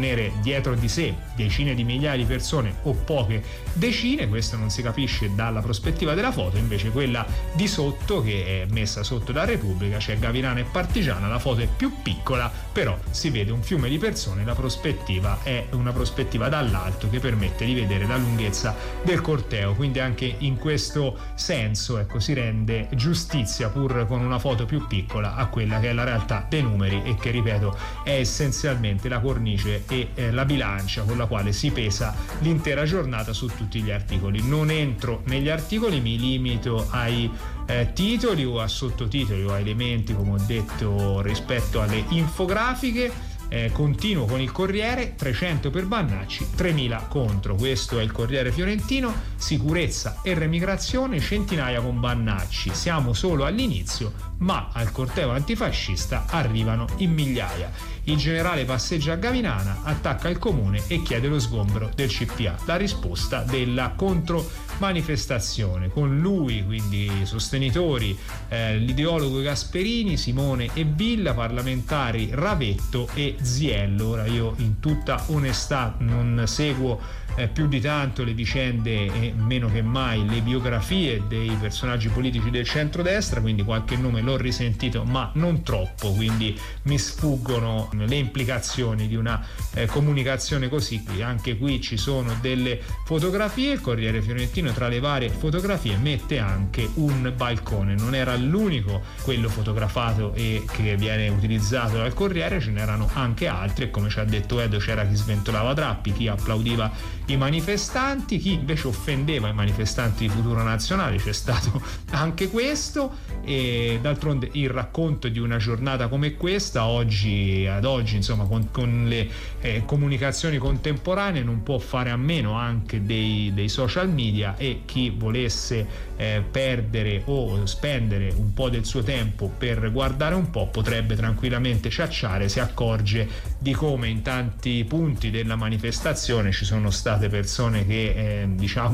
dietro di sé decine di migliaia di persone o poche decine. Questo non si capisce dalla prospettiva della foto, invece quella di sotto, che è messa sotto da Repubblica, c'è Gavinana e Partigiana, la foto è più piccola, però si vede un fiume di persone, la prospettiva è una prospettiva dall'alto che permette di vedere la lunghezza del corteo, quindi anche in questo senso, ecco, si rende giustizia, pur con una foto più piccola, a quella che è la realtà dei numeri e che, ripeto, è essenzialmente la cornice e la bilancia con la quale si pesa l'intera giornata su tutti gli articoli. Non entro negli articoli, mi limito ai titoli o a sottotitoli o a elementi, come ho detto, rispetto alle infografiche. Continuo con il Corriere, 300 per Bannacci, 3.000 contro. Questo è il Corriere fiorentino. Sicurezza e remigrazione, centinaia con Bannacci. Siamo solo all'inizio, ma al corteo antifascista arrivano in migliaia. Il generale passeggia a Gavinana, attacca il comune e chiede lo sgombero del CPA. La risposta della contromanifestazione. Con lui, quindi sostenitori, l'ideologo Gasperini, Simone e Villa, parlamentari Ravetto e Ziello. Ora, io in tutta onestà non seguo più di tanto le vicende e meno che mai le biografie dei personaggi politici del centrodestra, quindi qualche nome l'ho risentito ma non troppo, quindi mi sfuggono le implicazioni di una comunicazione così. Anche qui ci sono delle fotografie. Il Corriere fiorentino, tra le varie fotografie, mette anche un balcone. Non era l'unico quello fotografato e che viene utilizzato dal Corriere, ce n'erano anche altri, e come ci ha detto Edo, c'era chi sventolava drappi, chi applaudiva i manifestanti, chi invece offendeva i manifestanti di Futuro Nazionale. C'è stato anche questo. E d'altronde il racconto di una giornata come questa, oggi insomma, con le comunicazioni contemporanee, non può fare a meno anche dei social media, e chi volesse perdere o spendere un po' del suo tempo per guardare un po' potrebbe tranquillamente ciacciare. Si accorge di come in tanti punti della manifestazione ci sono state persone che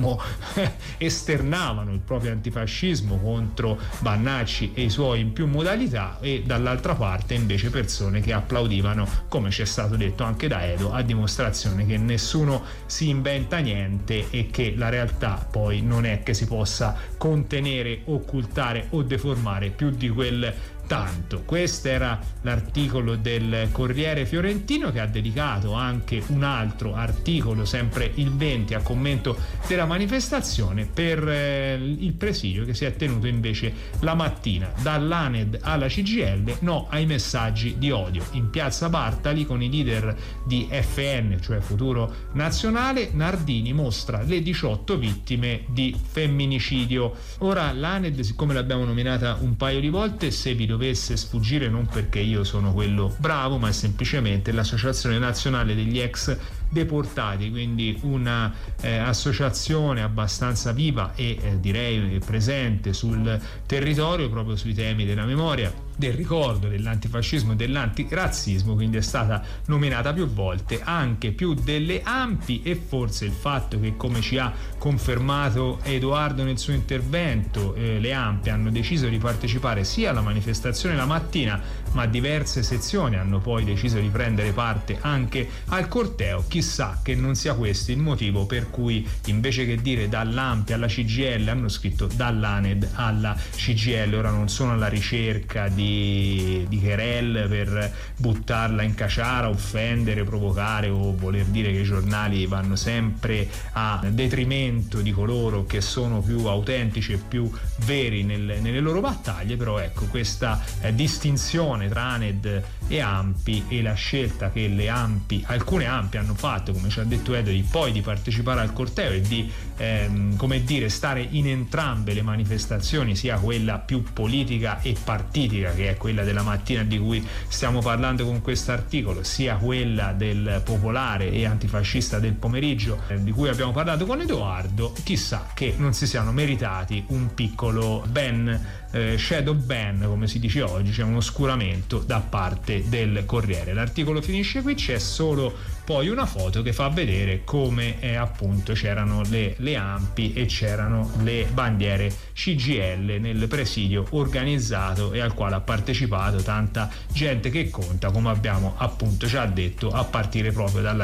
esternavano il proprio antifascismo contro Bannacci e i suoi in più modalità, e dall'altra parte invece persone che applaudivano, come ci è stato detto anche da Edo, a dimostrazione che nessuno si inventa niente e che la realtà poi non è che si possa contenere, occultare o deformare più di quel tanto. Questo era l'articolo del Corriere fiorentino, che ha dedicato anche un altro articolo, sempre il 20, a commento della manifestazione, per il presidio che si è tenuto invece la mattina. Dall'ANED alla CGIL, no ai messaggi di odio. In piazza Bartali, con i leader di FN, cioè Futuro Nazionale, Nardini mostra le 18 vittime di femminicidio. Ora, l'ANED, siccome l'abbiamo nominata un paio di volte, se vi dovesse sfuggire, non perché io sono quello bravo, ma è semplicemente l'Associazione Nazionale degli Ex Deportati, quindi una associazione abbastanza viva e direi presente sul territorio proprio sui temi della memoria, del ricordo, dell'antifascismo e dell'antirazzismo, quindi è stata nominata più volte, anche più delle ANPI. E forse il fatto che, come ci ha confermato Edoardo nel suo intervento, le ANPI hanno deciso di partecipare sia alla manifestazione la mattina, ma diverse sezioni hanno poi deciso di prendere parte anche al corteo, chissà che non sia questo il motivo per cui, invece che dire dall'ANPI alla CGIL, hanno scritto dall'ANED alla CGIL. Ora non sono alla ricerca di querelle per buttarla in caciara, offendere, provocare o voler dire che i giornali vanno sempre a detrimento di coloro che sono più autentici e più veri nelle loro battaglie, però ecco, questa distinzione tra ANED e ANPI e la scelta che alcune ANPI hanno fatto, come ci ha detto Edo, di partecipare al corteo e di stare in entrambe le manifestazioni, sia quella più politica e partitica, che è quella della mattina di cui stiamo parlando con questo articolo, sia quella del popolare e antifascista del pomeriggio, di cui abbiamo parlato con Edoardo. Chissà che non si siano meritati un piccolo shadow ban, come si dice oggi, cioè un oscuramento da parte del Corriere. L'articolo finisce qui, c'è solo poi una foto che fa vedere come appunto c'erano le ANPI e c'erano le bandiere CGIL nel presidio organizzato e al quale ha partecipato tanta gente che conta, come abbiamo appunto già detto, a partire proprio dalla